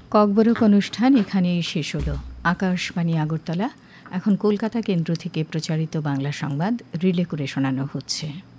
ককবরক অনুষ্ঠান এখানেই শেষ হলো। আকাশবাণী আগরতলা। এখন কলকাতা কেন্দ্র থেকে প্রচারিত বাংলা সংবাদ রিলে করে শোনানো হচ্ছে।